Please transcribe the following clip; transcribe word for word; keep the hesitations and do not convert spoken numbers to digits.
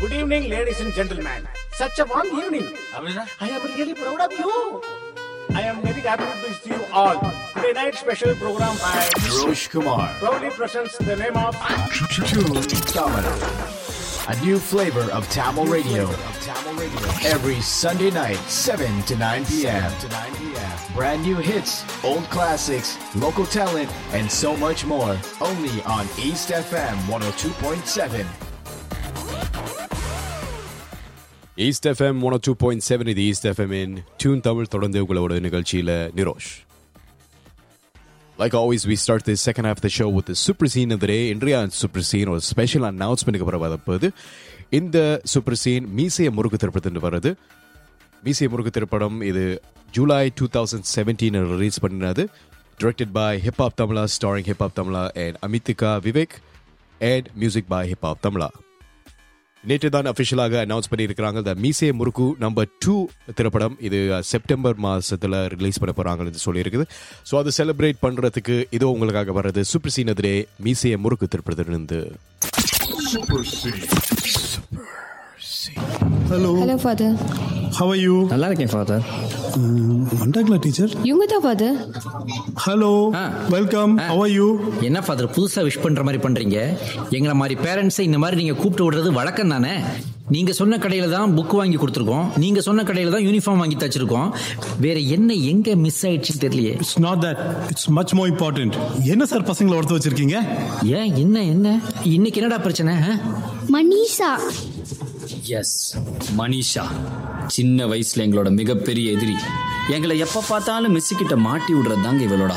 Good evening, ladies and gentlemen. Such a warm evening. I am really proud of you. I am very happy to see you all. Today night special program by Nirosh Kumar proudly presents the name of Tamil. A new flavor of Tamil radio. Every Sunday night, seven to nine p.m. Brand new hits, old classics, local talent, and so much more. Only on East F M one oh two point seven. East F M one oh two point seven இது East F M in Tune Tamil தொடர்ந்து உங்களோட நிகழ்ச்சியில Nirosh. Like always, we start the second half of the show with the super scene of the day. இன்றைய super scene ஒரு special அனௌன்ஸ்மெண்ட்டுக்கு அப்புறம் வரப்போகுது. இந்த super scene மீசைய முறுக்கு திரைப்படத்தில் வருது. மீசைய முறுக்கு திரைப்படம் இது July two thousand seventeen release பண்ணினது. Directed by Hip Hop Tamila, starring Hip Hop Tamila and Amitika Vivek, and music by Hip Hop Tamila. நேற்று தான் அஃபிஷியலாக அனௌன்ஸ் பண்ணியிருக்கிறாங்க. இந்த மீசே முறுக்கு நம்பர் டூ திரைப்படம் இது செப்டம்பர் மாதத்தில் ரிலீஸ் பண்ண போகிறாங்கன்னு சொல்லியிருக்குது. ஸோ அதை செலிப்ரேட் பண்ணுறதுக்கு இதோ உங்களுக்காக வர்றது சூப்பர் சீன் அதிரே மீசே முறுக்கு திரைப்படத்திலிருந்து. Hello hello father. How are you? நல்லா இருக்கேன் ஃபாதர். வண்டாங்களா டீச்சர்? இவங்க தான் father. Hello welcome. How are you? என்ன ஃபாதர் புதுசா விஷ் பண்ற மாதிரி பண்றீங்க? எங்களை மாதிரி பேரண்ட்ஸை இந்த மாதிரி நீங்க கூப்பிட்டு விடுறது வழக்கம் தானே? நீங்க சொன்ன கடையில தான் புக் வாங்கி கொடுத்துருக்கோம், நீங்க சொன்ன கடையில தான் யூனிஃபார்ம் வாங்கி தச்சிருக்கோம். வேற என்ன எங்க மிஸ் ஆயிடுச்சுன்னு தெரியலையே. It's not that, it's much more important. என்ன சார் பசங்களை ஒருத்த வச்சிருக்கீங்க? ஏன் என்ன என்ன இன்னைக்கு என்னடா பிரச்சனை? மனிஷா. எஸ், மனிஷா சின்ன வயசுல எங்களோட மிகப்பெரிய எதிரி. எங்களை எப்ப பார்த்தாலும் மிஸ் கிட்ட மாட்டி விடுறது தாங்க இவளோட